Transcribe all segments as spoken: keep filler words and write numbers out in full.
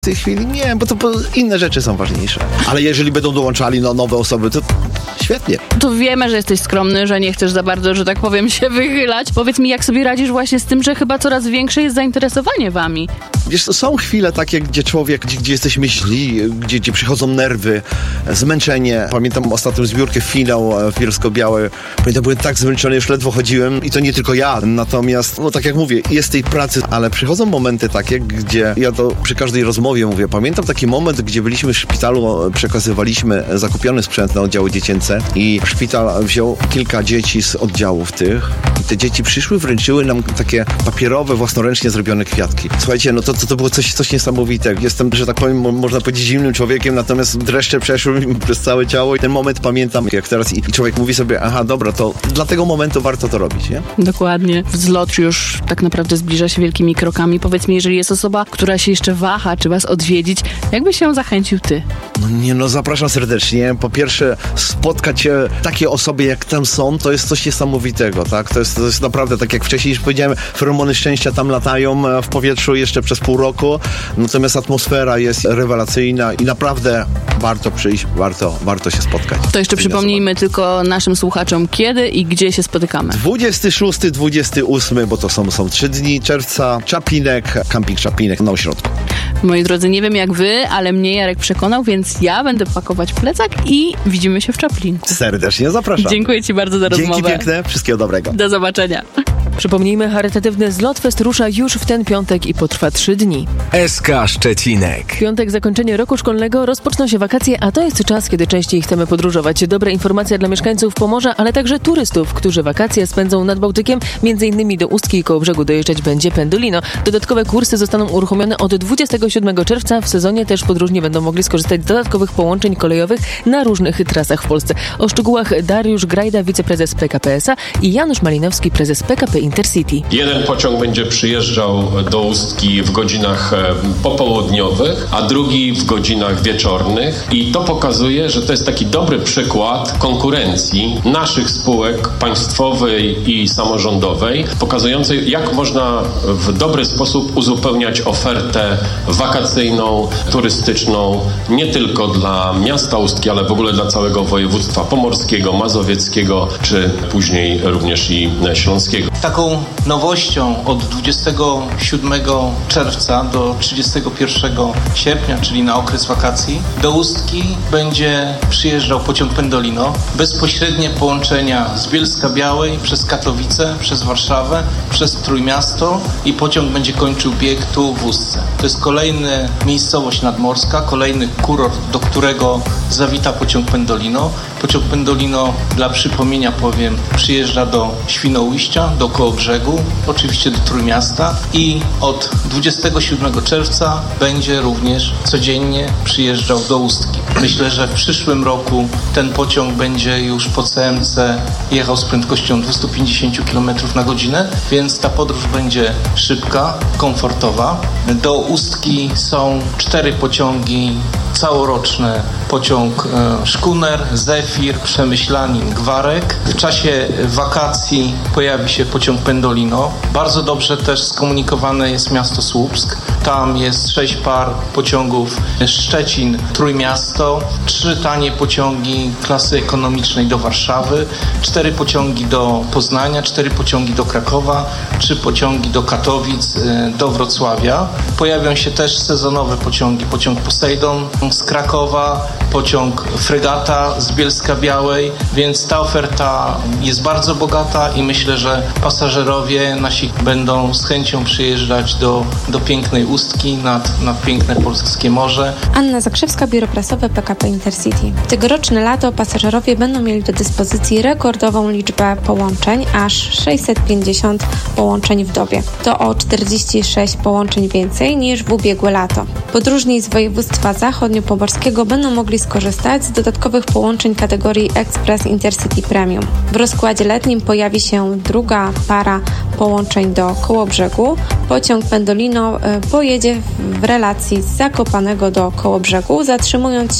W tej chwili nie, bo to bo inne rzeczy są ważniejsze. Ale jeżeli będą dołączali no, nowe osoby, to świetnie. To wiemy, że jesteś skromny, że nie chcesz za bardzo, że tak powiem, się wychylać. Powiedz mi, jak sobie radzisz właśnie z tym, że chyba coraz większe jest zainteresowanie wami? Wiesz, to są chwile takie, gdzie człowiek, gdzie, gdzie jesteś myśli, gdzie, gdzie przychodzą nerwy, zmęczenie. Pamiętam ostatnią zbiórkę, finał w Bielsko-Białej. Pamiętam, byłem tak zmęczony, już ledwo chodziłem i to nie tylko ja. Natomiast, no tak jak mówię, jest tej pracy, ale przychodzą momenty takie, gdzie ja to przy każdej rozmowie mówię. Pamiętam taki moment, gdzie byliśmy w szpitalu, przekazywaliśmy zakupiony sprzęt na oddziały dziecięce i szpital wziął kilka dzieci z oddziałów tych i te dzieci przyszły, wręczyły nam takie papierowe, własnoręcznie zrobione kwiatki. Słuchajcie, no to, to, to było coś, coś niesamowitego. Jestem, że tak powiem, można powiedzieć zimnym człowiekiem, natomiast dreszcze przeszły mi przez całe ciało i ten moment pamiętam jak teraz i, i człowiek mówi sobie, aha, dobra, to dla tego momentu warto to robić, nie? Dokładnie. Wzlot już tak naprawdę zbliża się wielkimi krokami. Powiedz mi, jeżeli jest osoba, która się jeszcze waha, czy was odwiedzić, jakby się zachęcił ty? No nie, no zapraszam serdecznie. Po pierwsze, spotkać się takie osoby jak tam są, to jest coś niesamowitego, tak? To jest, to jest naprawdę, tak jak wcześniej już powiedziałem, feromony szczęścia tam latają w powietrzu jeszcze przez pół roku, natomiast atmosfera jest rewelacyjna i naprawdę warto przyjść, warto, warto się spotkać. To jeszcze przypomnijmy tylko naszym słuchaczom, kiedy i gdzie się spotykamy. dwudziestego szóstego, dwudziestego ósmego, bo to są, są trzy dni czerwca, Czaplinek, Camping Czaplinek na ośrodku. Moi drodzy, nie wiem jak wy, ale mnie Jarek przekonał, więc ja będę pakować plecak i widzimy się w Czaplinku. Serdecznie zapraszam. Dziękuję ci bardzo za rozmowę. Dzięki piękne, wszystkiego dobrego. Do zobaczenia. Przypomnijmy, charytatywny Zlotfest rusza już w ten piątek i potrwa trzy dni. S K Szczecinek. W piątek zakończenie roku szkolnego, rozpoczną się wakacje, a to jest czas, kiedy częściej chcemy podróżować. Dobra informacja dla mieszkańców Pomorza, ale także turystów, którzy wakacje spędzą nad Bałtykiem. Między innymi do Ustki i Kołobrzegu dojeżdżać będzie Pendolino. Dodatkowe kursy zostaną uruchomione od dwudziestego siódmego czerwca. W sezonie też podróżni będą mogli skorzystać z dodatkowych połączeń kolejowych na różnych trasach w Polsce. O szczegółach Dariusz Grajda, wiceprezes P K P S a i Janusz Malinowski, prezes P K P Intercity. Jeden pociąg będzie przyjeżdżał do Ustki w godzinach popołudniowych, a drugi w godzinach wieczornych i to pokazuje, że to jest taki dobry przykład konkurencji naszych spółek państwowej i samorządowej, pokazującej, jak można w dobry sposób uzupełniać ofertę wakacyjną, turystyczną, nie tylko dla miasta Ustki, ale w ogóle dla całego województwa pomorskiego, mazowieckiego, czy później również i śląskiego. Taką nowością od dwudziestego siódmego czerwca do trzydziestego pierwszego sierpnia, czyli na okres wakacji, do Ustki będzie przyjeżdżał pociąg Pendolino. Bezpośrednie połączenia z Bielska-Białej przez Katowice, przez Warszawę, przez Trójmiasto i pociąg będzie kończył bieg tu w Ustce. To jest kolejna miejscowość nadmorska, kolejny kurort, do którego zawita pociąg Pendolino. Pociąg Pendolino, dla przypomnienia powiem, przyjeżdża do Świnoujścia, do Kołobrzegu, oczywiście do Trójmiasta i od dwudziestego siódmego czerwca będzie również codziennie przyjeżdżał do Ustki. Myślę, że w przyszłym roku ten pociąg będzie już po C M C jechał z prędkością dwieście pięćdziesiąt kilometrów na godzinę, więc ta podróż będzie szybka, komfortowa. Do Ustki są cztery pociągi całoroczne. Pociąg e, Szkuner, Zefir, Przemyślanin, Gwarek. W czasie wakacji pojawi się pociąg Pendolino. Bardzo dobrze też skomunikowane jest miasto Słupsk. Tam jest sześć par pociągów Szczecin, Trójmiasto, trzy tanie pociągi klasy ekonomicznej do Warszawy, cztery pociągi do Poznania, cztery pociągi do Krakowa, trzy pociągi do Katowic, do Wrocławia. Pojawią się też sezonowe pociągi. Pociąg Poseidon z Krakowa, pociąg Fregata z Bielska-Białej, więc ta oferta jest bardzo bogata i myślę, że pasażerowie nasi będą z chęcią przyjeżdżać do, do pięknej Ustki nad, nad piękne polskie morze. Anna Zakrzewska, biuro prasowe P K P Intercity. W tegoroczne lato pasażerowie będą mieli do dyspozycji rekordową liczbę połączeń, aż sześćset pięćdziesiąt połączeń w dobie. To o czterdzieści sześć połączeń więcej niż w ubiegłe lato. Podróżni z województwa zachodniopomorskiego będą mogli skorzystać z dodatkowych połączeń kategorii Express Intercity Premium. W rozkładzie letnim pojawi się druga para połączeń do Kołobrzegu. Pociąg Pendolino pojedzie w relacji z Zakopanego do Kołobrzegu, zatrzymując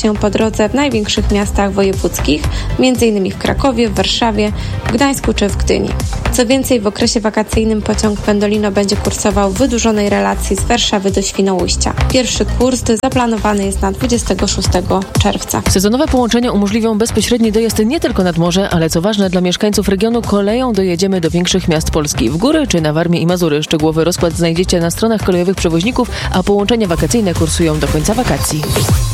się po drodze w największych miastach wojewódzkich, między innymi w Krakowie, w Warszawie, w Gdańsku czy w Gdyni. Co więcej, w okresie wakacyjnym pociąg Pendolino będzie kursował w wydłużonej relacji z Warszawy do Świnoujścia. Pierwszy kurs zaplanowany jest na dwudziestego szóstego czerwca. Sezonowe połączenia umożliwią bezpośredni dojazd nie tylko nad morze, ale co ważne dla mieszkańców regionu, koleją dojedziemy do większych miast Polski. W góry czy na Warmię i Mazury. Szczegółowy rozkład znajdziecie na stronach kolejowych przewoźników, a połączenia wakacyjne kursują do końca wakacji.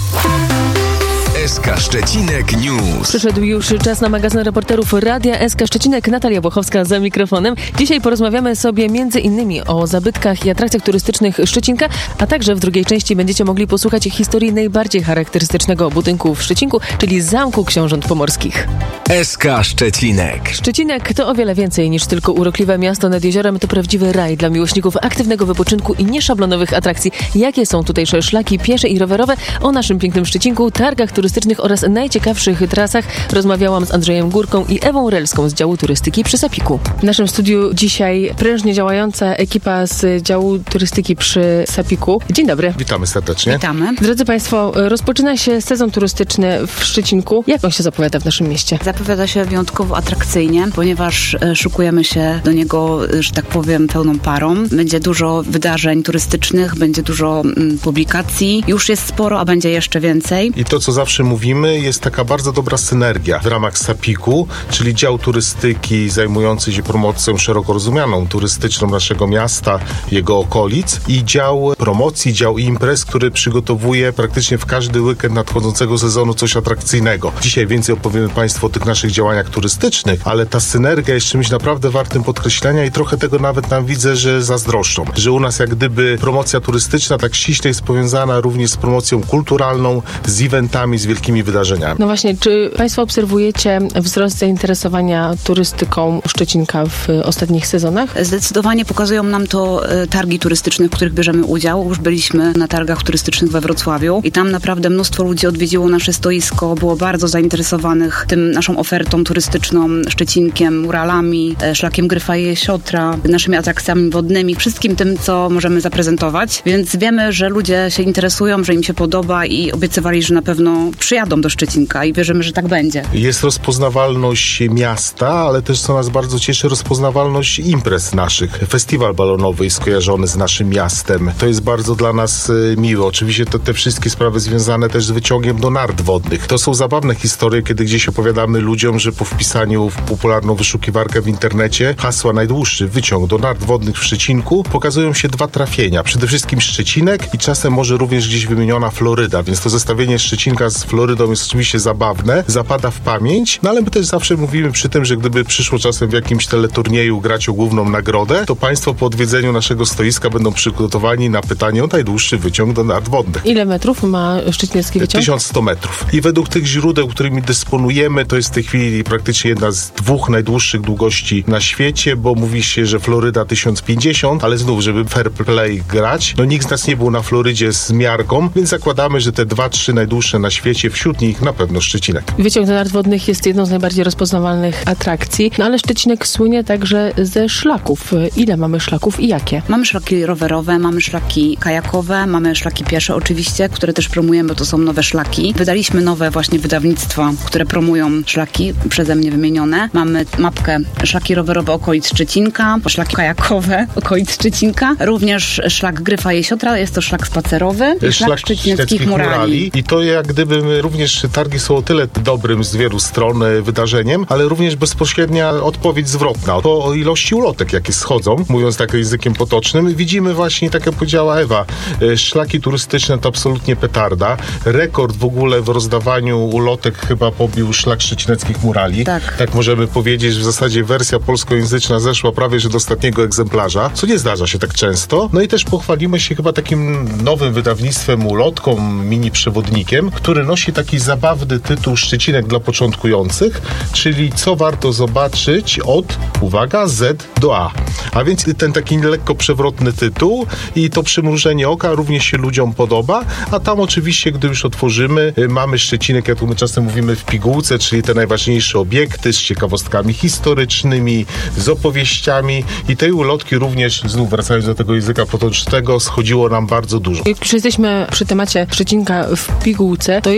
S K Szczecinek News. Przyszedł już czas na magazyn reporterów Radia S K Szczecinek. Natalia Błochowska za mikrofonem. Dzisiaj porozmawiamy sobie między innymi o zabytkach i atrakcjach turystycznych Szczecinka, a także w drugiej części będziecie mogli posłuchać historii najbardziej charakterystycznego budynku w Szczecinku, czyli Zamku Książąt Pomorskich. S K Szczecinek. Szczecinek to o wiele więcej niż tylko urokliwe miasto nad jeziorem. To prawdziwy raj dla miłośników aktywnego wypoczynku i nieszablonowych atrakcji. Jakie są tutejsze szlaki piesze i rowerowe? O naszym pięknym Szczecinku, targach turystycznych oraz najciekawszych trasach rozmawiałam z Andrzejem Górką i Ewą Relską z działu turystyki przy Sapiku. W naszym studiu dzisiaj prężnie działająca ekipa z działu turystyki przy Sapiku. Dzień dobry. Witamy serdecznie. Witamy. Drodzy Państwo, rozpoczyna się sezon turystyczny w Szczecinku. Jak on się zapowiada w naszym mieście? Zapowiada się wyjątkowo atrakcyjnie, ponieważ szykujemy się do niego, że tak powiem, pełną parą. Będzie dużo wydarzeń turystycznych, będzie dużo mm, publikacji. Już jest sporo, a będzie jeszcze więcej. I to, co zawsze mówimy, jest taka bardzo dobra synergia w ramach Sapiku, czyli dział turystyki zajmujący się promocją szeroko rozumianą turystyczną naszego miasta, jego okolic i dział promocji, dział imprez, który przygotowuje praktycznie w każdy weekend nadchodzącego sezonu coś atrakcyjnego. Dzisiaj więcej opowiemy Państwu o tych naszych działaniach turystycznych, ale ta synergia jest czymś naprawdę wartym podkreślenia i trochę tego nawet nam widzę, że zazdroszczą. Że u nas jak gdyby promocja turystyczna tak ściśle jest powiązana również z promocją kulturalną, z eventami, z wielkimi wydarzeniami. No właśnie, czy Państwo obserwujecie wzrost zainteresowania turystyką Szczecinka w ostatnich sezonach? Zdecydowanie pokazują nam to e, targi turystyczne, w których bierzemy udział. Już byliśmy na targach turystycznych we Wrocławiu i tam naprawdę mnóstwo ludzi odwiedziło nasze stoisko, było bardzo zainteresowanych tym naszą ofertą turystyczną, Szczecinkiem, muralami, e, szlakiem Gryfa i Jesiotra, naszymi atrakcjami wodnymi, wszystkim tym, co możemy zaprezentować. Więc wiemy, że ludzie się interesują, że im się podoba i obiecywali, że na pewno przyjadą do Szczecinka i wierzymy, że tak będzie. Jest rozpoznawalność miasta, ale też co nas bardzo cieszy, rozpoznawalność imprez naszych. Festiwal balonowy jest skojarzony z naszym miastem. To jest bardzo dla nas y, miłe. Oczywiście to, te wszystkie sprawy związane też z wyciągiem do nart wodnych. To są zabawne historie, kiedy gdzieś opowiadamy ludziom, że po wpisaniu w popularną wyszukiwarkę w internecie hasła najdłuższy wyciąg do nart wodnych w Szczecinku pokazują się dwa trafienia. Przede wszystkim Szczecinek i czasem może również gdzieś wymieniona Floryda, więc to zestawienie Szczecinka z Florydą jest oczywiście zabawne, zapada w pamięć, no ale my też zawsze mówimy przy tym, że gdyby przyszło czasem w jakimś teleturnieju grać o główną nagrodę, to Państwo po odwiedzeniu naszego stoiska będą przygotowani na pytanie o najdłuższy wyciąg do nart wodnych. Ile metrów ma szczeciński wyciąg? tysiąc sto metrów. I według tych źródeł, którymi dysponujemy, to jest w tej chwili praktycznie jedna z dwóch najdłuższych długości na świecie, bo mówi się, że Floryda tysiąc pięćdziesiąt, ale znów, żeby fair play grać, no nikt z nas nie był na Florydzie z miarką, więc zakładamy, że te dwa, trzy najdłuższe na świecie, wśród nich na pewno Szczecinek. Wyciąg do nart wodnych jest jedną z najbardziej rozpoznawalnych atrakcji, no ale Szczecinek słynie także ze szlaków. Ile mamy szlaków i jakie? Mamy szlaki rowerowe, mamy szlaki kajakowe, mamy szlaki piesze oczywiście, które też promujemy, to są nowe szlaki. Wydaliśmy nowe właśnie wydawnictwa, które promują szlaki przeze mnie wymienione. Mamy mapkę szlaki rowerowe okolic Szczecinka, szlaki kajakowe okolic Szczecinka, również szlak Gryfa i Jesiotra, jest to szlak spacerowy i szlak, szlak szczecineckich murali. murali. I to jak gdyby my również targi są o tyle dobrym z wielu stron wydarzeniem, ale również bezpośrednia odpowiedź zwrotna. Po ilości ulotek, jakie schodzą, mówiąc tak językiem potocznym, widzimy właśnie, tak jak powiedziała Ewa, szlaki turystyczne to absolutnie petarda. Rekord w ogóle w rozdawaniu ulotek chyba pobił szlak szczecineckich murali. Tak. Tak możemy powiedzieć, że w zasadzie wersja polskojęzyczna zeszła prawie że do ostatniego egzemplarza, co nie zdarza się tak często. No i też pochwalimy się chyba takim nowym wydawnictwem ulotką, mini przewodnikiem, który nosi taki zabawny tytuł Szczecinek dla początkujących, czyli co warto zobaczyć od, uwaga, Z do A. A więc ten taki lekko przewrotny tytuł i to przymrużenie oka również się ludziom podoba, a tam oczywiście, gdy już otworzymy, mamy Szczecinek, jak tu my czasem mówimy w pigułce, czyli te najważniejsze obiekty z ciekawostkami historycznymi, z opowieściami i tej ulotki również, znów wracając do tego języka potocznego, schodziło nam bardzo dużo. Jak już jesteśmy przy temacie Szczecinka w pigułce, to jeżeli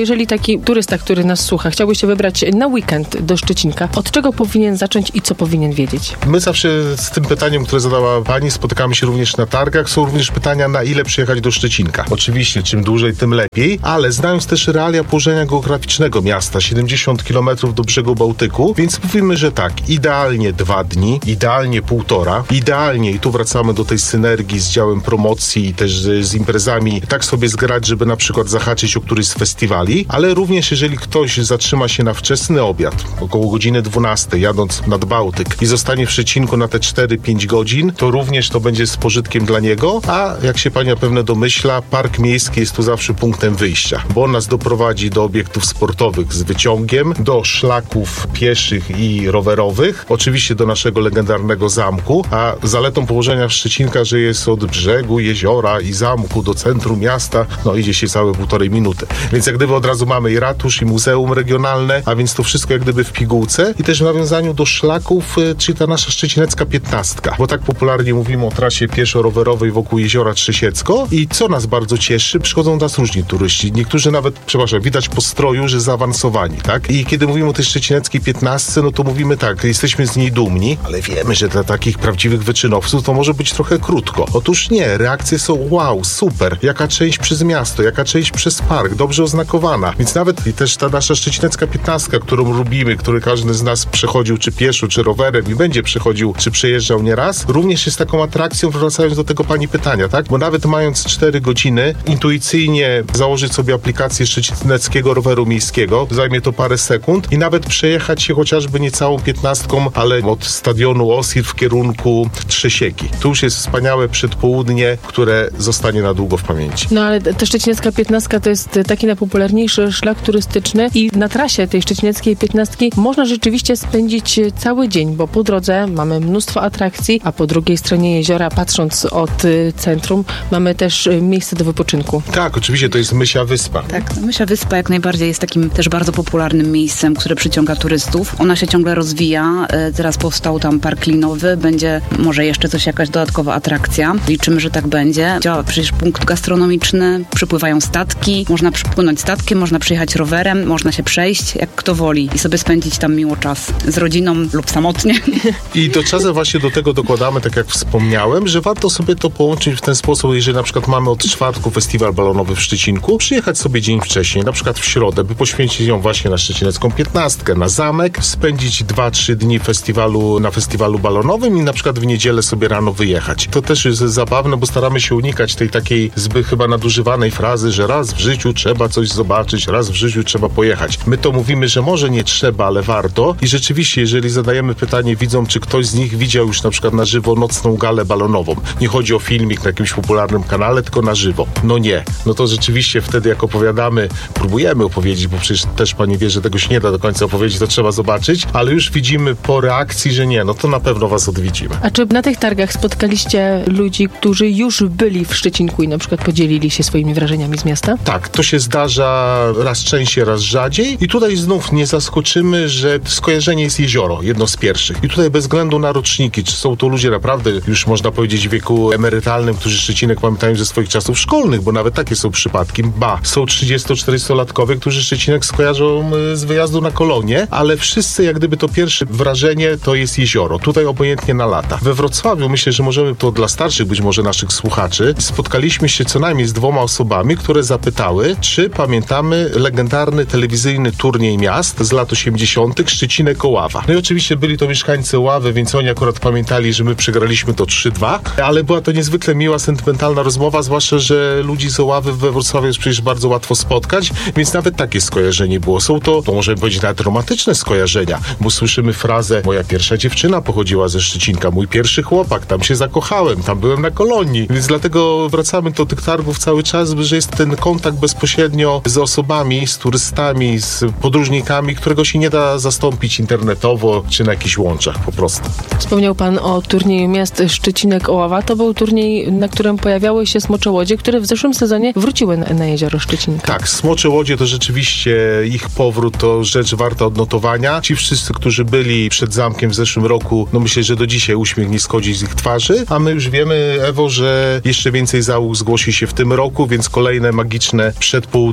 jeżeli taki turysta, który nas słucha, chciałby się wybrać na weekend do Szczecinka, od czego powinien zacząć i co powinien wiedzieć? My zawsze z tym pytaniem, które zadała pani, spotykamy się również na targach. Są również pytania, na ile przyjechać do Szczecinka. Oczywiście, czym dłużej, tym lepiej, ale znając też realia położenia geograficznego miasta, siedemdziesiąt kilometrów do brzegu Bałtyku, więc mówimy, że tak, idealnie dwa dni, idealnie półtora, idealnie, i tu wracamy do tej synergii z działem promocji i też z, z imprezami, tak sobie zgrać, żeby na przykład zahaczyć o któryś z festiwali, ale również jeżeli ktoś zatrzyma się na wczesny obiad, około godziny dwunastej, jadąc nad Bałtyk i zostanie w Szczecinku na te cztery pięć godzin, to również to będzie z pożytkiem dla niego, a jak się pani pewnie domyśla, park miejski jest tu zawsze punktem wyjścia, bo on nas doprowadzi do obiektów sportowych z wyciągiem, do szlaków pieszych i rowerowych, oczywiście do naszego legendarnego zamku, a zaletą położenia Szczecinka, że jest od brzegu jeziora i zamku do centrum miasta, no idzie się całe półtorej minuty. Więc jak gdyby od razu mamy i ratusz, i muzeum regionalne, a więc to wszystko jak gdyby w pigułce i też w nawiązaniu do szlaków, czyli ta nasza szczecinecka piętnastka, bo tak popularnie mówimy o trasie pieszo-rowerowej wokół jeziora Trzesiecko i co nas bardzo cieszy, przychodzą do nas różni turyści. Niektórzy nawet, przepraszam, widać po stroju, że zaawansowani, tak? I kiedy mówimy o tej szczecineckiej piętnastce, no to mówimy tak, jesteśmy z niej dumni, ale wiemy, że dla takich prawdziwych wyczynowców to może być trochę krótko. Otóż nie, reakcje są wow, super, jaka część przez miasto, jaka część przez park, dobrze oznakowana. Więc nawet i też ta nasza szczecinecka piętnastka, którą lubimy, który każdy z nas przechodził czy pieszo, czy rowerem i będzie przechodził, czy przejeżdżał nieraz, również jest taką atrakcją, wracając do tego pani pytania, tak? Bo nawet mając cztery godziny, intuicyjnie założyć sobie aplikację szczecineckiego roweru miejskiego, zajmie to parę sekund i nawet przejechać się chociażby nie całą piętnastką, ale od stadionu Osir w kierunku Trzesieki. Tu już jest wspaniałe przedpołudnie, które zostanie na długo w pamięci. No ale ta szczecinecka piętnastka to jest taki najpopularniejszy szlak turystyczny i na trasie tej szczecineckiej piętnastki można rzeczywiście spędzić cały dzień, bo po drodze mamy mnóstwo atrakcji, a po drugiej stronie jeziora, patrząc od centrum, mamy też miejsce do wypoczynku. Tak, oczywiście to jest Mysia Wyspa. Tak, no Mysia Wyspa jak najbardziej jest takim też bardzo popularnym miejscem, które przyciąga turystów. Ona się ciągle rozwija. Teraz powstał tam park linowy, będzie może jeszcze coś, jakaś dodatkowa atrakcja. Liczymy, że tak będzie. Działa przecież punkt gastronomiczny, przypływają statki, można przypłynąć statkiem, można przyjechać rowerem, można się przejść, jak kto woli i sobie spędzić tam miło czas z rodziną lub samotnie. I to czasem właśnie do tego dokładamy, tak jak wspomniałem, że warto sobie to połączyć w ten sposób, jeżeli na przykład mamy od czwartku festiwal balonowy w Szczecinku, przyjechać sobie dzień wcześniej, na przykład w środę, by poświęcić ją właśnie na szczecinecką piętnastkę, na zamek, spędzić dwa trzy dni festiwalu, na festiwalu balonowym i na przykład w niedzielę sobie rano wyjechać. To też jest zabawne, bo staramy się unikać tej takiej zbyt chyba nadużywanej frazy, że raz w życiu trzeba coś zobaczyć, raz w życiu trzeba pojechać. My to mówimy, że może nie trzeba, ale warto i rzeczywiście, jeżeli zadajemy pytanie widzom, czy ktoś z nich widział już na przykład na żywo nocną galę balonową. Nie chodzi o filmik na jakimś popularnym kanale, tylko na żywo. No nie. No to rzeczywiście wtedy jak opowiadamy, próbujemy opowiedzieć, bo przecież też pani wie, że tego się nie da do końca opowiedzieć, to trzeba zobaczyć, ale już widzimy po reakcji, że nie, no to na pewno was odwiedzimy. A czy na tych targach spotkaliście ludzi, którzy już byli w Szczecinku i na przykład podzielili się swoimi wrażeniami z miasta? Tak, to się zdarza raz częściej, raz rzadziej i tutaj znów nie zaskoczymy, że skojarzenie jest jezioro, jedno z pierwszych. I tutaj bez względu na roczniki, czy są to ludzie naprawdę już można powiedzieć w wieku emerytalnym, którzy Szczecinek pamiętają ze swoich czasów szkolnych, bo nawet takie są przypadki. Ba, są trzydziesto-czterystolatkowie, którzy Szczecinek skojarzą z wyjazdu na kolonie, ale wszyscy jak gdyby to pierwsze wrażenie to jest jezioro. Tutaj obojętnie na lata. We Wrocławiu myślę, że możemy to dla starszych być może naszych słuchaczy. Spotkaliśmy się co najmniej z dwoma osobami, które zapytały, czy pamiętamy legendarny telewizyjny turniej miast z lat osiemdziesiątych Szczecinek Oława. No i oczywiście byli to mieszkańcy Oławy, więc oni akurat pamiętali, że my przegraliśmy to trzy dwa, ale była to niezwykle miła, sentymentalna rozmowa, zwłaszcza, że ludzi z Oławy we Wrocławiu jest przecież bardzo łatwo spotkać, więc nawet takie skojarzenie było. Są to, to możemy powiedzieć, nawet romantyczne skojarzenia, bo słyszymy frazę, moja pierwsza dziewczyna pochodziła ze Szczecinka, mój pierwszy chłopak, tam się zakochałem, tam byłem na kolonii, więc dlatego wracamy do tych targów cały czas, że jest ten kontakt bezpośrednio z osobami, z turystami, z podróżnikami, którego się nie da zastąpić internetowo, czy na jakichś łączach po prostu. Wspomniał pan o turnieju miast Szczecinek-Oława. To był turniej, na którym pojawiały się smocze łodzie, które w zeszłym sezonie wróciły na, na jezioro Szczecinka. Tak, smocze łodzie to rzeczywiście ich powrót to rzecz warta odnotowania. Ci wszyscy, którzy byli przed zamkiem w zeszłym roku, no myślę, że do dzisiaj uśmiech nie schodzi z ich twarzy, a my już wiemy, Ewo, że jeszcze więcej załóg zgłosi się w tym roku, więc kolejne magiczne przedpołudnie i południe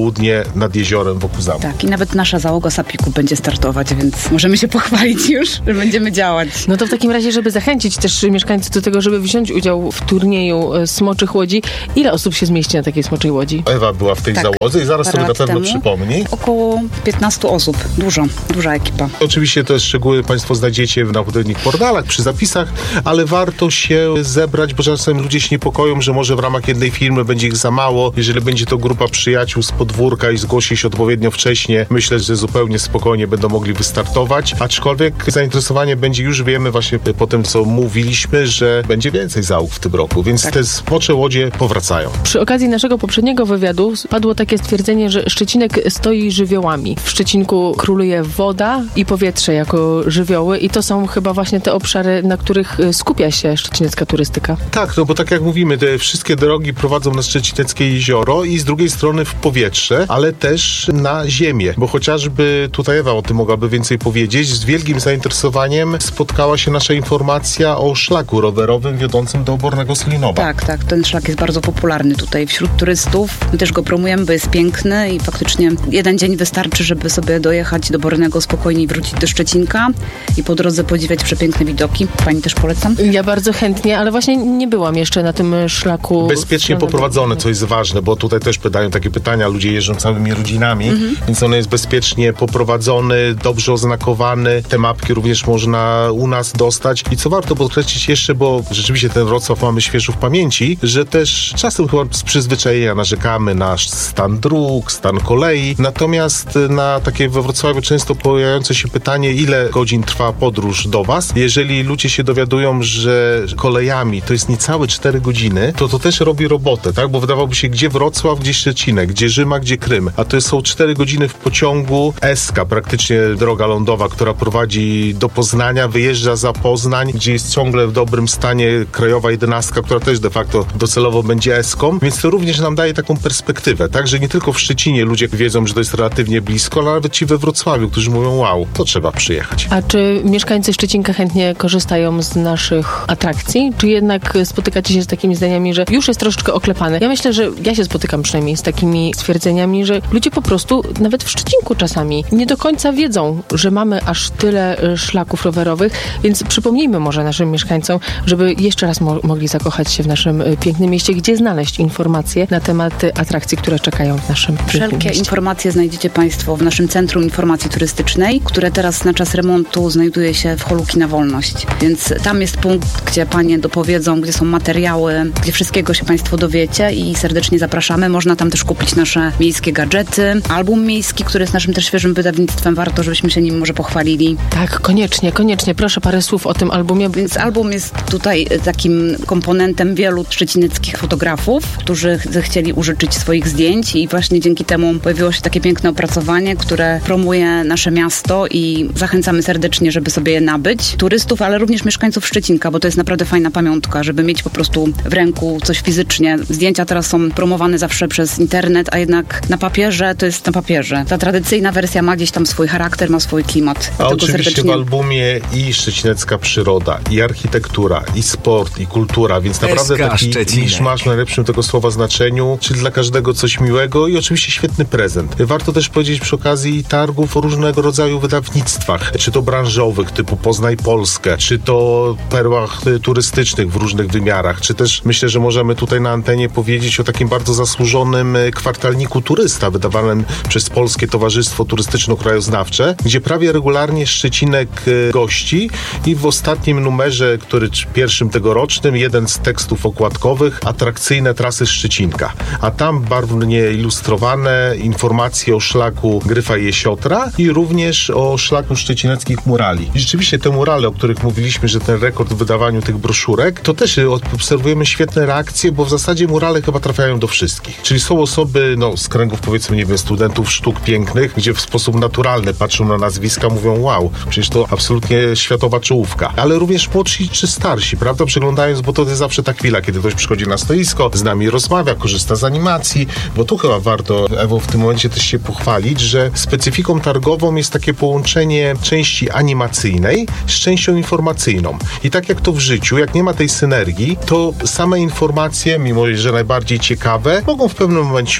popołudnie nad jeziorem wokół zamku. Tak, i nawet nasza załoga Sapiku będzie startować, więc możemy się pochwalić już, że będziemy działać. No to w takim razie, żeby zachęcić też mieszkańców do tego, żeby wziąć udział w turnieju Smoczych Łodzi, ile osób się zmieści na takiej Smoczej Łodzi? Ewa była w tej Tak, załodze i zaraz parę sobie na lat pewno temu. przypomni. Około piętnaście osób. Dużo, duża ekipa. Oczywiście te szczegóły Państwo znajdziecie na odpowiednich portalach, przy zapisach, ale warto się zebrać, bo czasem ludzie się niepokoją, że może w ramach jednej firmy będzie ich za mało. Jeżeli będzie to grupa przyjaciół z podwórka i zgłosi się odpowiednio wcześnie, myślę, że zupełnie spokojnie będą mogli wystartować. Aczkolwiek zainteresowanie będzie, już wiemy właśnie po tym, co mówiliśmy, że będzie więcej załóg w tym roku, więc Tak. te Smocze Łodzie powracają. Przy okazji naszego poprzedniego wywiadu padło takie stwierdzenie, że Szczecinek stoi żywiołami. W Szczecinku króluje woda i powietrze jako żywioły i to są chyba właśnie te obszary, na których skupia się szczecinecka turystyka. Tak, no bo tak jak mówimy, te wszystkie drogi prowadzą na Szczecineckie jezioro i z drugiej strony w powietrze, ale też na ziemię, bo chociażby tutaj Ewa o tym mogłaby więcej powiedzieć, z wielkim zainteresowaniem spotkała się nasza informacja o szlaku rowerowym wiodącym do Obornego Slinowa. Tak, tak, ten szlak jest bardzo popularny tutaj wśród turystów. My też go promujemy, bo jest piękny i faktycznie jeden dzień wystarczy, żeby sobie dojechać do Bornego spokojnie i wrócić do Szczecinka i po drodze podziwiać przepiękne widoki. Pani też polecam? Ja bardzo chętnie, ale właśnie nie byłam jeszcze na tym szlaku. Bezpiecznie poprowadzone, co jest ważne, bo tutaj też pytają takie pytania, ludzie jeżdżą całymi rodzinami, mhm. więc on jest bezpiecznie poprowadzony, dobrze oznakowany, te mapki również można u nas dostać i co warto podkreślić jeszcze, bo rzeczywiście ten Wrocław mamy świeżo w pamięci, że też czasem chyba z przyzwyczajenia narzekamy na stan dróg, stan kolei, natomiast na takie we Wrocławiu często pojawiające się pytanie, ile godzin trwa podróż do was. Jeżeli ludzie się dowiadują, że kolejami to jest niecałe cztery godziny, to to też robi robotę, tak? Bo wydawałoby się, gdzie Wrocław, gdzie Szczecinek, gdzie Rzyma, gdzie Krym, a to są cztery godziny w pociągu Eska, praktycznie droga lądowa, która prowadzi do Poznania, wyjeżdża za Poznań, gdzie jest ciągle w dobrym stanie krajowa jedenastka, która też de facto docelowo będzie Eską, więc to również nam daje taką perspektywę, tak? Że nie tylko w Szczecinie ludzie wiedzą, że to jest relatywnie blisko, ale nawet ci we Wrocławiu, którzy mówią, wow, to trzeba przyjechać. A czy mieszkańcy Szczecinka chętnie korzystają z naszych atrakcji? Czy jednak spotykacie się z takimi zdaniami, że już jest troszeczkę oklepany? Ja myślę, że ja się spotykam przynajmniej z takimi stwierdzeniami, że ludzie po prostu, nawet w Szczecinku czasami, nie do końca wiedzą, że mamy aż tyle szlaków rowerowych, więc przypomnijmy może naszym mieszkańcom, żeby jeszcze raz mo- mogli zakochać się w naszym pięknym mieście, gdzie znaleźć informacje na temat atrakcji, które czekają w naszym pięknym Wszelkie mieście. informacje znajdziecie Państwo w naszym Centrum Informacji Turystycznej, które teraz na czas remontu znajduje się w holu Kina Wolność. Więc tam jest punkt, gdzie Panie dopowiedzą, gdzie są materiały, gdzie wszystkiego się Państwo dowiecie i serdecznie zapraszamy. Można tam też kupić nasze miejskie gadżety, album miejski, który jest naszym też świeżym wydawnictwem. Warto, żebyśmy się nim może pochwalili. Tak, koniecznie, koniecznie. Proszę parę słów o tym albumie. Więc album jest tutaj takim komponentem wielu szczecineckich fotografów, którzy zechcieli użyczyć swoich zdjęć i właśnie dzięki temu pojawiło się takie piękne opracowanie, które promuje nasze miasto i zachęcamy serdecznie, żeby sobie je nabyć. Turystów, ale również mieszkańców Szczecinka, bo to jest naprawdę fajna pamiątka, żeby mieć po prostu w ręku coś fizycznie. Zdjęcia teraz są promowane zawsze przez internet, a jednak na papierze to jest na papierze. Ta tradycyjna wersja ma gdzieś tam swój charakter, ma swój klimat. A Dlatego oczywiście serdecznie... w albumie i szczecinecka przyroda, i architektura, i sport, i kultura, więc naprawdę S K taki Szczecinek. niż masz w najlepszym tego słowa znaczeniu, czyli dla każdego coś miłego i oczywiście świetny prezent. Warto też powiedzieć przy okazji targów o różnego rodzaju wydawnictwach, czy to branżowych, typu Poznaj Polskę, czy to perłach turystycznych w różnych wymiarach, czy też myślę, że możemy tutaj na antenie powiedzieć o takim bardzo zasłużonym kwartalniku turysta, wydawanym przez Polskie Towarzystwo Turystyczno-Krajoznawcze, gdzie prawie regularnie Szczecinek gości i w ostatnim numerze, który pierwszym tegorocznym, jeden z tekstów okładkowych, atrakcyjne trasy Szczecinka. A tam barwnie ilustrowane informacje o szlaku Gryfa Jesiotra i również o szlaku szczecineckich murali. I rzeczywiście te murale, o których mówiliśmy, że ten rekord w wydawaniu tych broszurek, to też obserwujemy świetne reakcje, bo w zasadzie murale chyba trafiają do wszystkich. Czyli są osoby, no z kręgów powiedzmy, nie wiem, studentów sztuk pięknych, gdzie w sposób naturalny patrzą na nazwiska, mówią wow, przecież to absolutnie światowa czołówka. Ale również młodsi czy starsi, prawda? Przeglądając, bo to jest zawsze ta chwila, kiedy ktoś przychodzi na stoisko, z nami rozmawia, korzysta z animacji, bo tu chyba warto, Ewo, w tym momencie też się pochwalić, że specyfiką targową jest takie połączenie części animacyjnej z częścią informacyjną. I tak jak to w życiu, jak nie ma tej synergii, to same informacje, mimo że najbardziej ciekawe, mogą w pewnym momencie nużyć.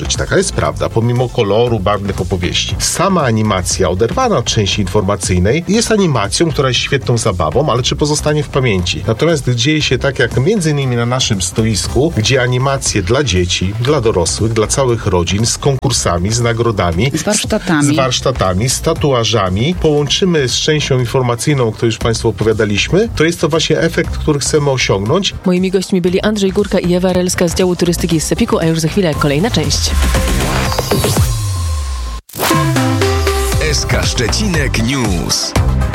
być. Taka jest prawda, pomimo koloru, barwnych opowieści. Sama animacja, oderwana od części informacyjnej, jest animacją, która jest świetną zabawą, ale czy pozostanie w pamięci? Natomiast dzieje się tak, jak między innymi na naszym stoisku, gdzie animacje dla dzieci, dla dorosłych, dla całych rodzin, z konkursami, z nagrodami, Z warsztatami. z warsztatami, z tatuażami, połączymy z częścią informacyjną, o której już Państwu opowiadaliśmy, to jest to właśnie efekt, który chcemy osiągnąć. Moimi gośćmi byli Andrzej Górka i Ewa Relska z działu turystyki z Sepiku, a już za chwilę kolejna część. S K Szczecinek News.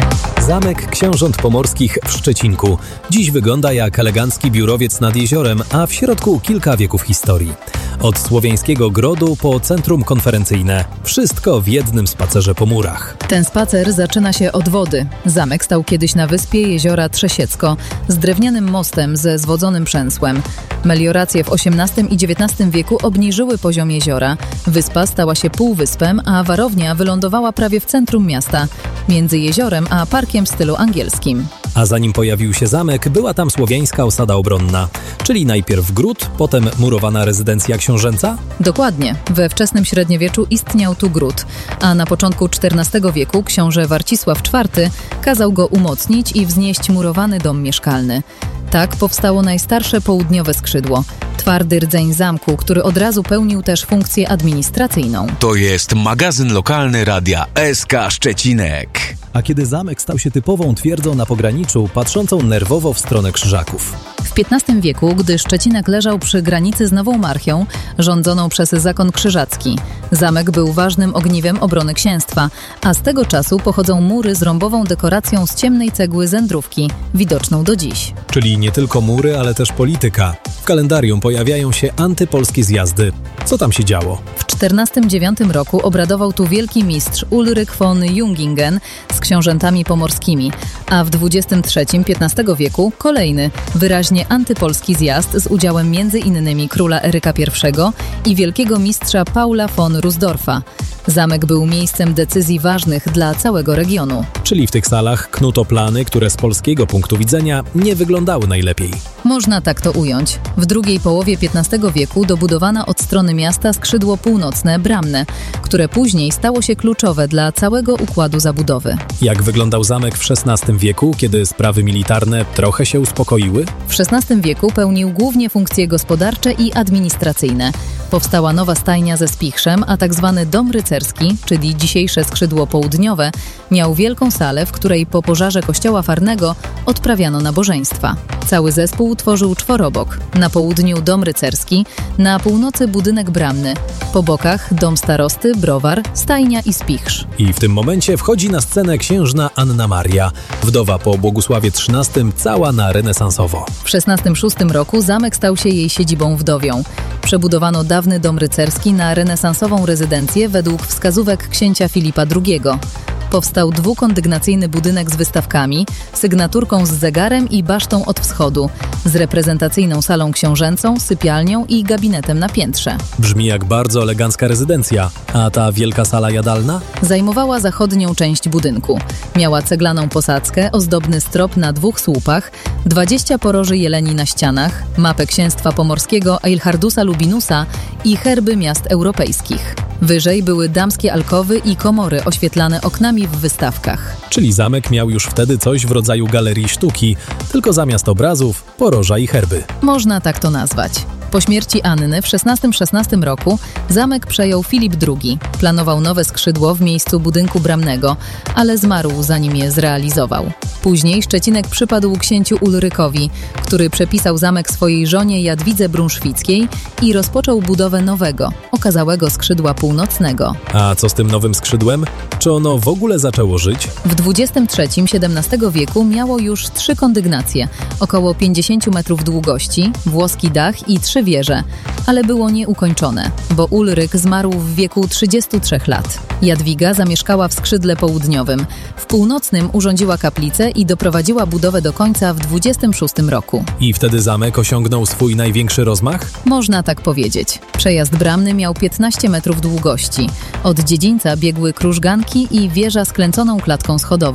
Zamek Książąt Pomorskich w Szczecinku. Dziś wygląda jak elegancki biurowiec nad jeziorem, a w środku kilka wieków historii. Od słowiańskiego grodu po centrum konferencyjne. Wszystko w jednym spacerze po murach. Ten spacer zaczyna się od wody. Zamek stał kiedyś na wyspie jeziora Trzesiecko z drewnianym mostem ze zwodzonym przęsłem. Melioracje w osiemnastym i dziewiętnastym wieku obniżyły poziom jeziora. Wyspa stała się półwyspem, a warownia wylądowała prawie w centrum miasta, między jeziorem a parkiem w stylu angielskim. A zanim pojawił się zamek, była tam słowiańska osada obronna. Czyli najpierw gród, potem murowana rezydencja książęca? Dokładnie. We wczesnym średniowieczu istniał tu gród, a na początku czternastego wieku książę Warcisław czwarty kazał go umocnić i wznieść murowany dom mieszkalny. Tak powstało najstarsze południowe skrzydło. Twardy rdzeń zamku, który od razu pełnił też funkcję administracyjną. To jest magazyn lokalny radia S K Szczecinek. A kiedy zamek stał się typową twierdzą na pograniczu, patrzącą nerwowo w stronę Krzyżaków. W piętnastym wieku, gdy Szczecinek leżał przy granicy z Nową Marchią, rządzoną przez zakon krzyżacki, zamek był ważnym ogniwem obrony księstwa, a z tego czasu pochodzą mury z rąbową dekoracją z ciemnej cegły Zędrówki, widoczną do dziś. Czyli nie tylko mury, ale też polityka. W kalendarium pojawiają się antypolskie zjazdy. Co tam się działo? W czternastym dziewiątym roku obradował tu wielki mistrz Ulryk von Jungingen z książętami pomorskimi, a w dwudziestym trzecim piętnastego wieku kolejny, wyraźnie antypolski zjazd z udziałem między innymi króla Eryka pierwszego i wielkiego mistrza Paula von Rusdorfa. Zamek był miejscem decyzji ważnych dla całego regionu. Czyli w tych salach knuto plany, które z polskiego punktu widzenia nie wyglądały najlepiej. Można tak to ująć. W drugiej połowie piętnastego wieku dobudowano od strony miasta skrzydło północne, bramne, które później stało się kluczowe dla całego układu zabudowy. Jak wyglądał zamek w szesnastym wieku, kiedy sprawy militarne trochę się uspokoiły? W szesnastym wieku pełnił głównie funkcje gospodarcze i administracyjne. Powstała nowa stajnia ze spichrzem, a tak zwany dom rycerski, czyli dzisiejsze skrzydło południowe, miał wielką salę, w której po pożarze kościoła farnego odprawiano nabożeństwa. Cały zespół tworzył czworobok. Na południu dom rycerski, na północy budynek bramny, po bokach dom starosty, browar, stajnia i spichrz. I w tym momencie wchodzi na scenę księżna Anna Maria, wdowa po Błogusławie trzynastym, cała na renesansowo. W szesnastym szóstym roku zamek stał się jej siedzibą wdowią. Przebudowano dawny dom rycerski na renesansową rezydencję według wskazówek księcia Filipa drugiego. Powstał dwukondygnacyjny budynek z wystawkami, sygnaturką z zegarem i basztą od wschodu, z reprezentacyjną salą książęcą, sypialnią i gabinetem na piętrze. Brzmi jak bardzo elegancka rezydencja. A ta wielka sala jadalna? Zajmowała zachodnią część budynku. Miała ceglaną posadzkę, ozdobny strop na dwóch słupach, dwadzieścia poroży jeleni na ścianach, mapę księstwa pomorskiego Eilhardusa Lubinusa i herby miast europejskich. Wyżej były damskie alkowy i komory oświetlane oknami w wystawkach. Czyli zamek miał już wtedy coś w rodzaju galerii sztuki, tylko zamiast obrazów, poroża i herby. Można tak to nazwać. Po śmierci Anny w szesnastym szesnastym roku zamek przejął Filip drugi. Planował nowe skrzydło w miejscu budynku bramnego, ale zmarł zanim je zrealizował. Później Szczecinek przypadł księciu Ulrykowi, który przepisał zamek swojej żonie Jadwidze Brunszwickiej i rozpoczął budowę nowego, okazałego skrzydła północnego. A co z tym nowym skrzydłem? Czy ono w ogóle zaczęło żyć? W dwudziestym trzecim siedemnastego wieku miało już trzy kondygnacje, około pięćdziesiąt metrów długości, włoski dach i trzy wieże, ale było nieukończone, bo Ulryk zmarł w wieku trzydziestu trzech lat. Jadwiga zamieszkała w skrzydle południowym. W północnym urządziła kaplicę i doprowadziła budowę do końca w dwudziestym szóstym roku. I wtedy zamek osiągnął swój największy rozmach? Można tak powiedzieć. Przejazd bramny miał piętnaście metrów długości. Od dziedzińca biegły krużganki i wieża z kręconą klatką schodową.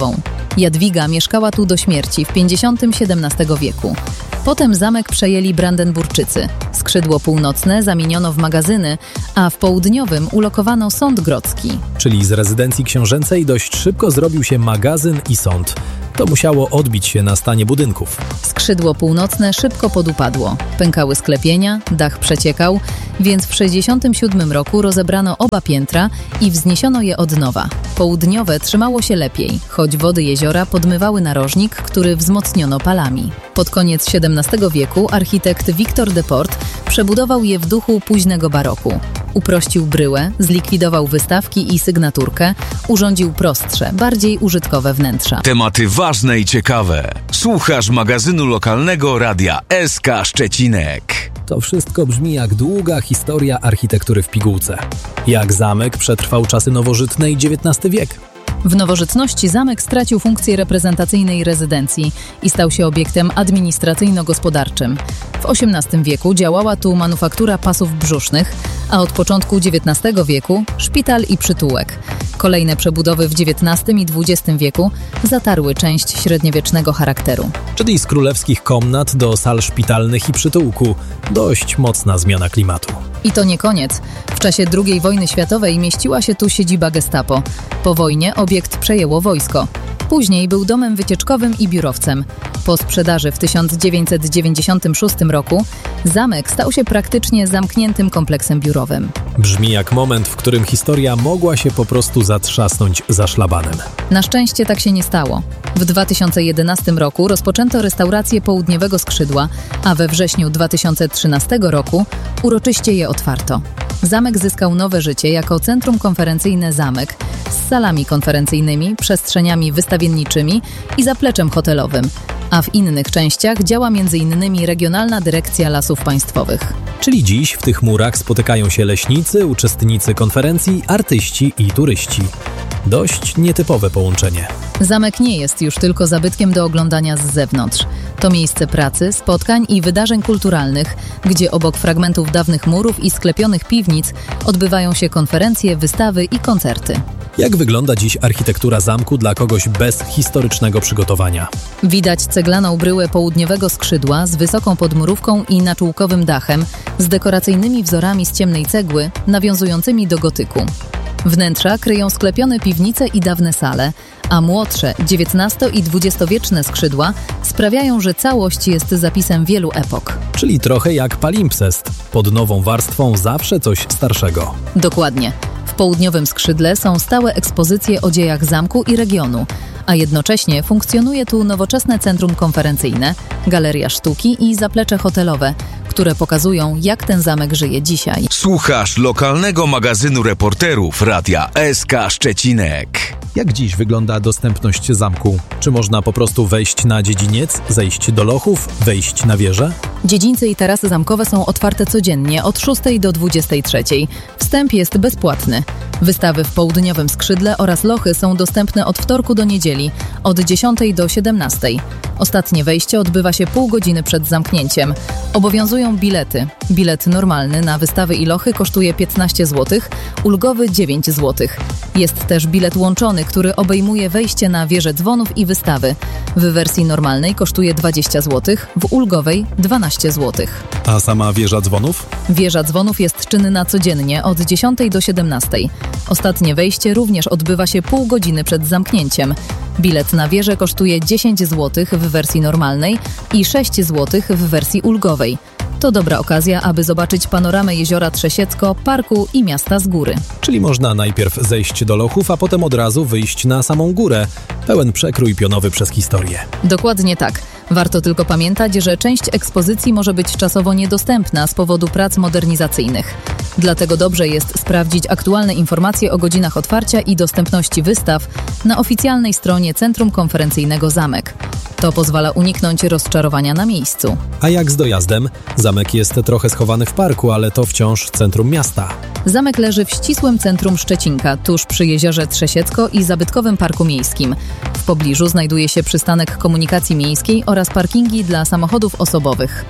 Jadwiga mieszkała tu do śmierci w pięćdziesiątym siedemnastego wieku. Potem zamek przejęli Brandenburczycy. Skrzydło północne zamieniono w magazyny, a w południowym ulokowano sąd grodzki. Czyli z rezydencji książęcej dość szybko zrobił się magazyn i sąd. To musiało odbić się na stanie budynków. Skrzydło północne szybko podupadło. Pękały sklepienia, dach przeciekał, więc w sześćdziesiątym siódmym roku rozebrano oba piętra i wzniesiono je od nowa. Południowe trzymało się lepiej, choć wody jeziora podmywały narożnik, który wzmocniono palami. Pod koniec siedemnastego wieku architekt Victor Deport przebudował je w duchu późnego baroku. Uprościł bryłę, zlikwidował wystawki i sygnaturkę, urządził prostsze, bardziej użytkowe wnętrza. Tematy ważne i ciekawe. Słuchasz magazynu lokalnego Radia S K Szczecinek. To wszystko brzmi jak długa historia architektury w pigułce. Jak zamek przetrwał czasy nowożytne i dziewiętnasty wiek. W nowożytności zamek stracił funkcję reprezentacyjnej rezydencji i stał się obiektem administracyjno-gospodarczym. W osiemnastym wieku działała tu manufaktura pasów brzusznych, a od początku dziewiętnastego wieku szpital i przytułek. Kolejne przebudowy w dziewiętnastym i dwudziestym wieku zatarły część średniowiecznego charakteru. Czyli z królewskich komnat do sal szpitalnych i przytułku. Dość mocna zmiana klimatu. I to nie koniec. W czasie drugiej wojny światowej mieściła się tu siedziba Gestapo. Po wojnie obiekt przejęło wojsko. Później był domem wycieczkowym i biurowcem. Po sprzedaży w tysiąc dziewięćset dziewięćdziesiątym szóstym roku zamek stał się praktycznie zamkniętym kompleksem biurowym. Brzmi jak moment, w którym historia mogła się po prostu zatrzasnąć za szlabanem. Na szczęście tak się nie stało. W dwa tysiące jedenastym roku rozpoczęto restaurację południowego skrzydła, a we wrześniu dwa tysiące trzynastego roku uroczyście je otwarto. Zamek zyskał nowe życie jako centrum konferencyjne Zamek z salami konferencyjnymi, przestrzeniami wystawienniczymi i zapleczem hotelowym, a w innych częściach działa m.in. Regionalna Dyrekcja Lasów Państwowych. Czyli dziś w tych murach spotykają się leśnicy, uczestnicy konferencji, artyści i turyści. Dość nietypowe połączenie. Zamek nie jest już tylko zabytkiem do oglądania z zewnątrz. To miejsce pracy, spotkań i wydarzeń kulturalnych, gdzie obok fragmentów dawnych murów i sklepionych piwnic odbywają się konferencje, wystawy i koncerty. Jak wygląda dziś architektura zamku dla kogoś bez historycznego przygotowania? Widać ceglaną bryłę południowego skrzydła z wysoką podmurówką i naczółkowym dachem, z dekoracyjnymi wzorami z ciemnej cegły, nawiązującymi do gotyku. Wnętrza kryją sklepione piwnice i dawne sale, a młodsze dziewiętnasto- i dwudziestowieczne skrzydła sprawiają, że całość jest zapisem wielu epok. Czyli trochę jak palimpsest. Pod nową warstwą zawsze coś starszego. Dokładnie. W południowym skrzydle są stałe ekspozycje o dziejach zamku i regionu, a jednocześnie funkcjonuje tu nowoczesne centrum konferencyjne, galeria sztuki i zaplecze hotelowe, które pokazują, jak ten zamek żyje dzisiaj. Słuchasz lokalnego magazynu reporterów Radia S K Szczecinek. Jak dziś wygląda dostępność zamku? Czy można po prostu wejść na dziedziniec, zejść do lochów, wejść na wieżę? Dziedzińce i tarasy zamkowe są otwarte codziennie od szóstej do dwudziestej trzeciej. Wstęp jest bezpłatny. Wystawy w południowym skrzydle oraz lochy są dostępne od wtorku do niedzieli, od dziesiątej do siedemnastej. Ostatnie wejście odbywa się pół godziny przed zamknięciem. Obowiązują bilety. Bilet normalny na wystawy i lochy kosztuje piętnaście złotych, ulgowy dziewięć złotych. Jest też bilet łączony, który obejmuje wejście na wieżę dzwonów i wystawy. W wersji normalnej kosztuje dwadzieścia złotych, w ulgowej dwanaście złotych. A sama wieża dzwonów? Wieża dzwonów jest czynna codziennie od dziesiątej do siedemnastej. Ostatnie wejście również odbywa się pół godziny przed zamknięciem. Bilet na wieżę kosztuje dziesięć złotych w wersji normalnej i sześć złotych w wersji ulgowej. To dobra okazja, aby zobaczyć panoramę jeziora Trzesiecko, parku i miasta z góry. Czyli można najpierw zejść do lochów, a potem od razu wyjść na samą górę. Pełen przekrój pionowy przez historię. Dokładnie tak. Warto tylko pamiętać, że część ekspozycji może być czasowo niedostępna z powodu prac modernizacyjnych. Dlatego dobrze jest sprawdzić aktualne informacje o godzinach otwarcia i dostępności wystaw na oficjalnej stronie Centrum Konferencyjnego Zamek. To pozwala uniknąć rozczarowania na miejscu. A jak z dojazdem? Zamek jest trochę schowany w parku, ale to wciąż centrum miasta. Zamek leży w ścisłym centrum Szczecinka, tuż przy jeziorze Trzesiecko i zabytkowym parku miejskim. W pobliżu znajduje się przystanek komunikacji miejskiej oraz parkingi dla samochodów osobowych.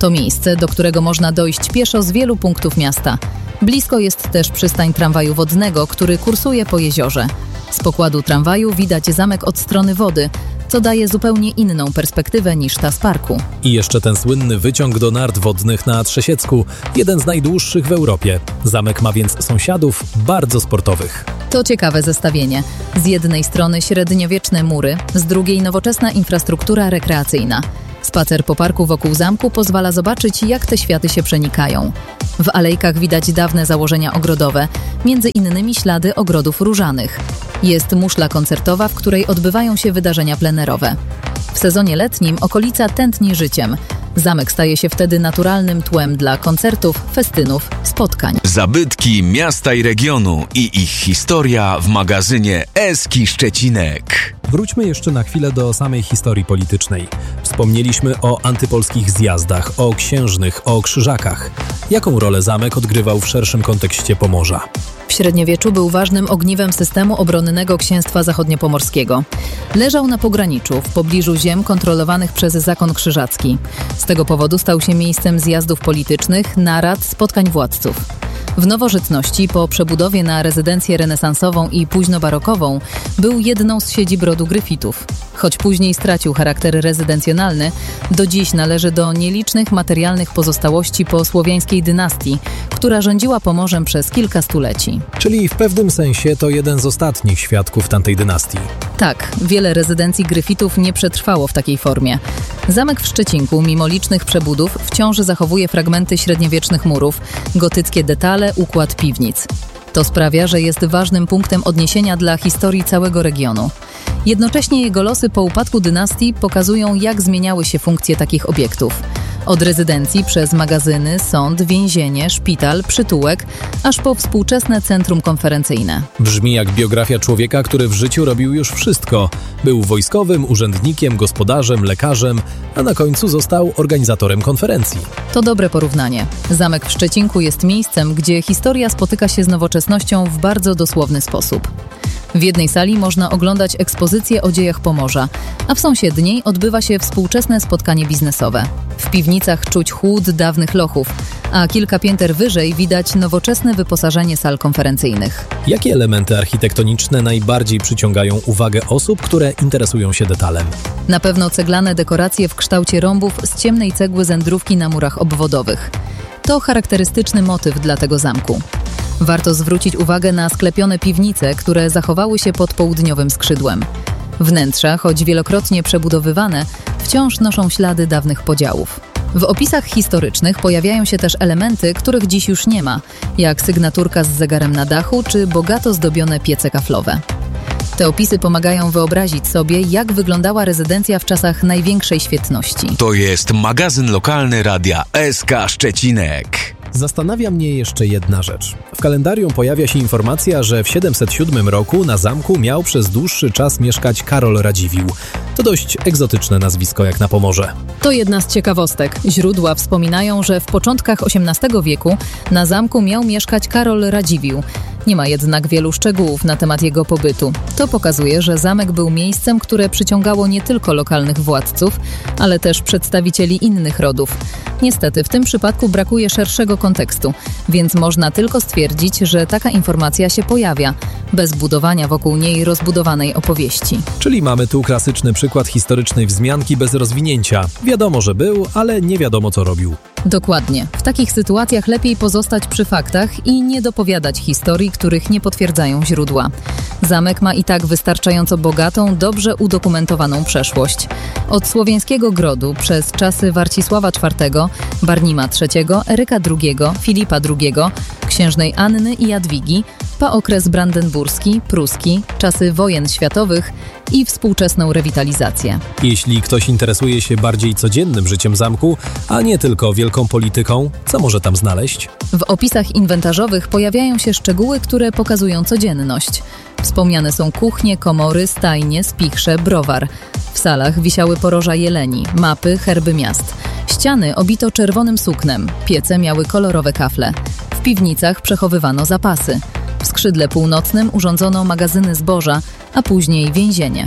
To miejsce, do którego można dojść pieszo z wielu punktów miasta. Blisko jest też przystań tramwaju wodnego, który kursuje po jeziorze. Z pokładu tramwaju widać zamek od strony wody, co daje zupełnie inną perspektywę niż ta z parku. I jeszcze ten słynny wyciąg do nart wodnych na Trzesiecku, jeden z najdłuższych w Europie. Zamek ma więc sąsiadów bardzo sportowych. To ciekawe zestawienie. Z jednej strony średniowieczne mury, z drugiej nowoczesna infrastruktura rekreacyjna. Spacer po parku wokół zamku pozwala zobaczyć, jak te światy się przenikają. W alejkach widać dawne założenia ogrodowe, między innymi ślady ogrodów różanych. Jest muszla koncertowa, w której odbywają się wydarzenia plenerowe. W sezonie letnim okolica tętni życiem. Zamek staje się wtedy naturalnym tłem dla koncertów, festynów, spotkań. Zabytki miasta i regionu i ich historia w magazynie Eski Szczecinek. Wróćmy jeszcze na chwilę do samej historii politycznej. Wspomnieliśmy o antypolskich zjazdach, o księżnych, o krzyżakach. Jaką rolę zamek odgrywał w szerszym kontekście Pomorza? W średniowieczu był ważnym ogniwem systemu obronnego Księstwa Zachodniopomorskiego. Leżał na pograniczu, w pobliżu ziem kontrolowanych przez zakon krzyżacki. Z tego powodu stał się miejscem zjazdów politycznych, narad, spotkań władców. W nowożytności, po przebudowie na rezydencję renesansową i późnobarokową, był jedną z siedzib rodu Gryfitów. Choć później stracił charakter rezydencjonalny, do dziś należy do nielicznych materialnych pozostałości po słowiańskiej dynastii, która rządziła Pomorzem przez kilka stuleci. Czyli w pewnym sensie to jeden z ostatnich świadków tamtej dynastii. Tak, wiele rezydencji Gryfitów nie przetrwało w takiej formie. Zamek w Szczecinku, mimo licznych przebudów, wciąż zachowuje fragmenty średniowiecznych murów, gotyckie detale, układ piwnic. To sprawia, że jest ważnym punktem odniesienia dla historii całego regionu. Jednocześnie jego losy po upadku dynastii pokazują, jak zmieniały się funkcje takich obiektów. Od rezydencji przez magazyny, sąd, więzienie, szpital, przytułek, aż po współczesne centrum konferencyjne. Brzmi jak biografia człowieka, który w życiu robił już wszystko. Był wojskowym, urzędnikiem, gospodarzem, lekarzem, a na końcu został organizatorem konferencji. To dobre porównanie. Zamek w Szczecinku jest miejscem, gdzie historia spotyka się z nowoczesnością w bardzo dosłowny sposób. W jednej sali można oglądać ekspozycję o dziejach Pomorza, a w sąsiedniej odbywa się współczesne spotkanie biznesowe. W piwnicach czuć chłód dawnych lochów, a kilka pięter wyżej widać nowoczesne wyposażenie sal konferencyjnych. Jakie elementy architektoniczne najbardziej przyciągają uwagę osób, które interesują się detalem? Na pewno ceglane dekoracje w kształcie rąbów z ciemnej cegły zędrówki na murach obwodowych. To charakterystyczny motyw dla tego zamku. Warto zwrócić uwagę na sklepione piwnice, które zachowały się pod południowym skrzydłem. Wnętrza, choć wielokrotnie przebudowywane, wciąż noszą ślady dawnych podziałów. W opisach historycznych pojawiają się też elementy, których dziś już nie ma, jak sygnaturka z zegarem na dachu czy bogato zdobione piece kaflowe. Te opisy pomagają wyobrazić sobie, jak wyglądała rezydencja w czasach największej świetności. To jest magazyn lokalny Radia S K Szczecinek. Zastanawia mnie jeszcze jedna rzecz. W kalendarium pojawia się informacja, że w siedemset siódmym roku na zamku miał przez dłuższy czas mieszkać Karol Radziwiłł. To dość egzotyczne nazwisko jak na Pomorze. To jedna z ciekawostek. Źródła wspominają, że w początkach osiemnastego wieku na zamku miał mieszkać Karol Radziwiłł. Nie ma jednak wielu szczegółów na temat jego pobytu. To pokazuje, że zamek był miejscem, które przyciągało nie tylko lokalnych władców, ale też przedstawicieli innych rodów. Niestety w tym przypadku brakuje szerszego kontekstu, więc można tylko stwierdzić, że taka informacja się pojawia, bez budowania wokół niej rozbudowanej opowieści. Czyli mamy tu klasyczny przykład historycznej wzmianki bez rozwinięcia. Wiadomo, że był, ale nie wiadomo, co robił. Dokładnie. W takich sytuacjach lepiej pozostać przy faktach i nie dopowiadać historii, których nie potwierdzają źródła. Zamek ma i tak wystarczająco bogatą, dobrze udokumentowaną przeszłość. Od słowiańskiego grodu przez czasy Warcisława czwartego, Barnima trzeciego, Eryka drugiego, Filipa drugiego, księżnej Anny i Jadwigi, po okres brandenburski, pruski, czasy wojen światowych i współczesną rewitalizację. Jeśli ktoś interesuje się bardziej codziennym życiem zamku, a nie tylko wielką polityką, co może tam znaleźć? W opisach inwentarzowych pojawiają się szczegóły, które pokazują codzienność. Wspomniane są kuchnie, komory, stajnie, spichrze, browar. W salach wisiały poroża jeleni, mapy, herby miast. Ściany obito czerwonym suknem, piece miały kolorowe kafle. W piwnicach przechowywano zapasy. W skrzydle północnym urządzono magazyny zboża, a później więzienie.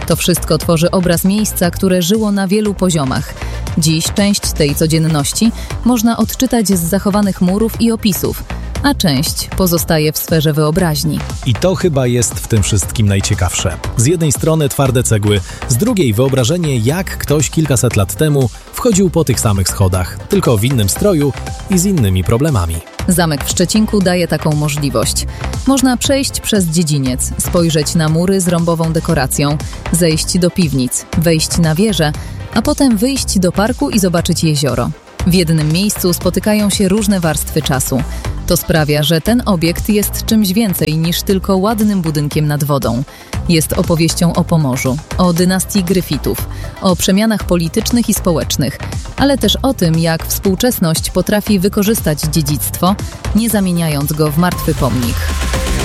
To wszystko tworzy obraz miejsca, które żyło na wielu poziomach. Dziś część tej codzienności można odczytać z zachowanych murów i opisów, a część pozostaje w sferze wyobraźni. I to chyba jest w tym wszystkim najciekawsze. Z jednej strony twarde cegły, z drugiej wyobrażenie, jak ktoś kilkaset lat temu wchodził po tych samych schodach, tylko w innym stroju i z innymi problemami. Zamek w Szczecinku daje taką możliwość. Można przejść przez dziedziniec, spojrzeć na mury z rąbową dekoracją, zejść do piwnic, wejść na wieżę, a potem wyjść do parku i zobaczyć jezioro. W jednym miejscu spotykają się różne warstwy czasu. To sprawia, że ten obiekt jest czymś więcej niż tylko ładnym budynkiem nad wodą. Jest opowieścią o Pomorzu, o dynastii Gryfitów, o przemianach politycznych i społecznych, ale też o tym, jak współczesność potrafi wykorzystać dziedzictwo, nie zamieniając go w martwy pomnik.